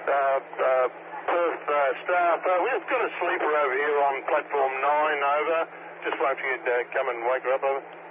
Perth staff, we've got a sleeper over here on platform 9, over. Just wait for you to come and wake her up, over.